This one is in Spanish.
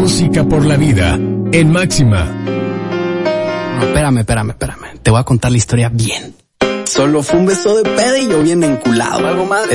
música por la vida en Máxima. No, espérame. Te voy a contar la historia bien. Solo fue un beso de peda y yo bien enculado. Algo más.